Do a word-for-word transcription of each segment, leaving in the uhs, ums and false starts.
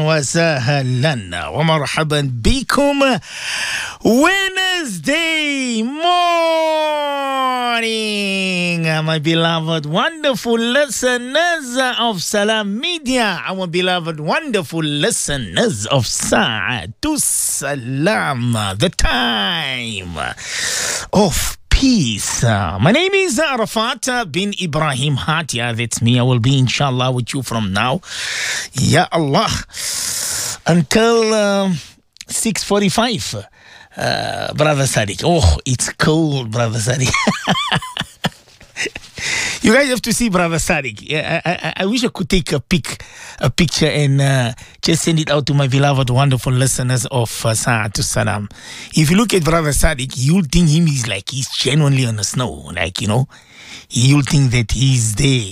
وسهلا ومرحبا بكم. Wednesday morning, my beloved, wonderful listeners of Salam Media, our beloved, wonderful listeners of Sa'atu Salam, the time of peace. Uh, my name is uh, Arafat bin Ibrahim Hatia. That's me. I will be, inshallah, with you from now, Ya Allah, until uh, six forty-five. Uh, Brother Sadiq. Oh, it's cold, Brother Sadiq. You guys have to see Brother Sadiq. Yeah, I, I, I wish I could take a pic, a picture and uh, just send it out to my beloved, wonderful listeners of uh, Sa'atu Salam. If you look at Brother Sadiq, you'll think him is like he's genuinely on the snow. Like, you know, you'll think that he's there.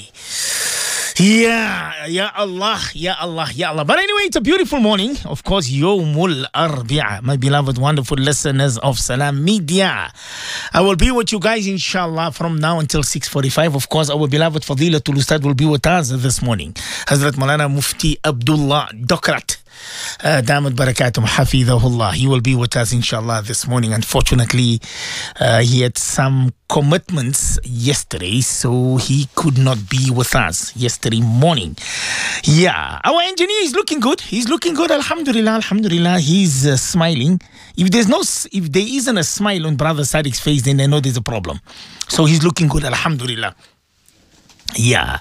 Yeah, Ya Allah, Ya Allah, Ya Allah. But anyway, it's a beautiful morning. Of course, Yawmul Arbi'a, my beloved, wonderful listeners of Salam Media. I will be with you guys, inshallah, from now until six forty-five. Of course, our beloved Fadilatul Ustad will be with us this morning. Hazrat Maulana Mufti Abdullah Dokrat. Uh, Damat Barakatum Hafidahullah. He will be with us, inshallah, this morning. Unfortunately, uh, he had some commitments yesterday, so he could not be with us yesterday morning. Yeah, our engineer is looking good. He's looking good, alhamdulillah, alhamdulillah. He's uh, smiling. If there's no, if there isn't a smile on Brother Sadiq's face, then I know there's a problem. So he's looking good, alhamdulillah. Yeah,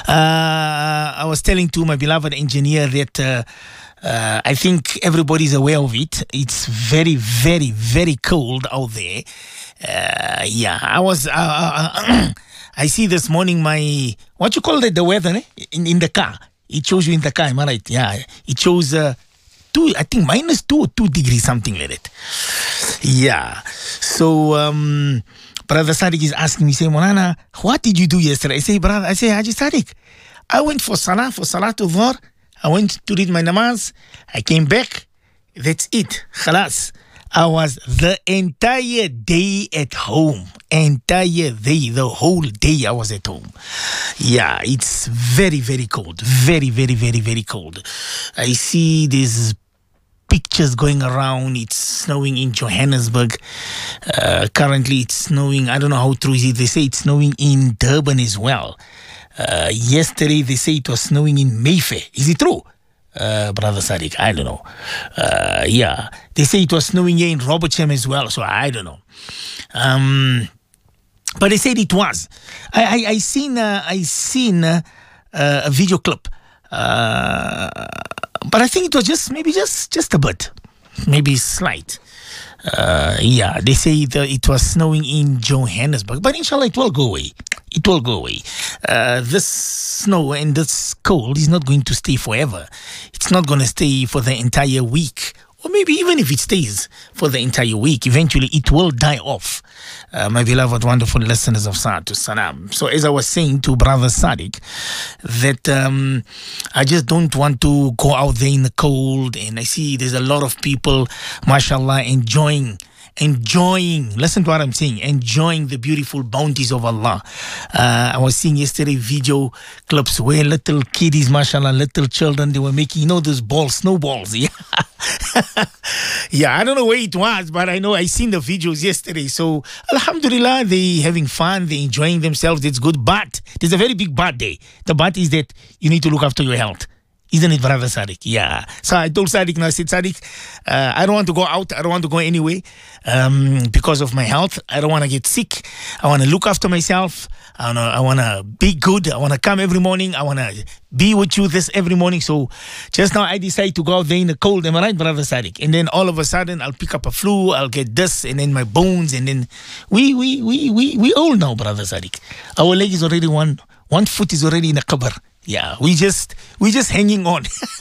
uh, I was telling to my beloved engineer that uh, uh, I think everybody's aware of it. It's very, very, very cold out there. Uh, yeah, I was. Uh, uh, I see this morning my what you call it, the weather eh? in in the car. It shows you in the car. Am I right? Yeah, it shows uh, two. I think minus two or two degrees, something like that. Yeah. So. Um, Brother Sadiq is asking me, say, Maulana, what did you do yesterday? I say, brother, I say, Haji Sadiq, I went for Salah, for Salatul Dhuhr. I went to read my namaz. I came back. That's it. Khalas. I was the entire day at home. Entire day, the whole day I was at home. Yeah, it's very, very cold. Very, very, very, very cold. I see this pictures going around. It's snowing in Johannesburg. Uh, currently, it's snowing. I don't know how true is it. They say it's snowing in Durban as well. Uh, yesterday, they say it was snowing in Mayfair. Is it true, uh, Brother Sadiq? I don't know. Uh, yeah, they say it was snowing here in Robertsham as well. So I don't know. Um, but they said it was. I I, I seen uh, I seen uh, uh, a video clip. Uh, But I think it was just maybe just just a bit, maybe slight. Uh, yeah, they say that it was snowing in Johannesburg, but inshallah it will go away. It will go away. Uh, this snow and this cold is not going to stay forever. It's not going to stay for the entire week. Or maybe even if it stays for the entire week, eventually it will die off. Uh, my beloved, wonderful listeners of Sa'atu Salam. So as I was saying to Brother Sadiq, that um, I just don't want to go out there in the cold. And I see there's a lot of people, mashallah, enjoying Enjoying, listen to what I'm saying, enjoying the beautiful bounties of Allah. Uh, I was seeing yesterday video clips where little kiddies, mashallah, little children, they were making, you know, those balls, snowballs. Yeah. Yeah, I don't know where it was, but I know I seen the videos yesterday. So, alhamdulillah, they having fun, they enjoying themselves. It's good. But there's a very big but day. The but is that you need to look after your health. Isn't it, Brother Sadiq? Yeah. So I told Sadiq, now I said, Sadiq, uh, I don't want to go out. I don't want to go anywhere um, because of my health. I don't want to get sick. I want to look after myself. I want to I wanna be good. I want to come every morning. I want to be with you this every morning. So just now I decide to go out there in the cold. Am I right, Brother Sadiq? And then all of a sudden I'll pick up a flu. I'll get this and then my bones. And then we, we, we, we, we all know, Brother Sadiq. Our leg is already one, one foot is already in a qabr. Yeah, we just we just hanging on.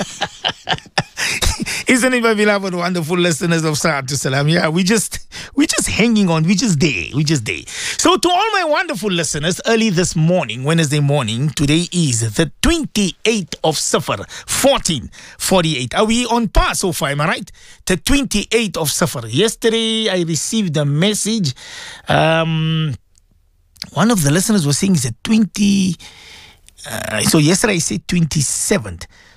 Isn't it, my beloved, wonderful listeners of Sa'atu Salam? Yeah, we just we just hanging on. We just there. We just there. So to all my wonderful listeners, early this morning, Wednesday morning, today is the twenty-eighth of Safar, fourteen forty-eight. Are we on par so far? Am I right? The twenty-eighth of Safar. Yesterday, I received a message. Um, one of the listeners was saying it's a twenty. Uh, so yesterday I said twenty-seventh.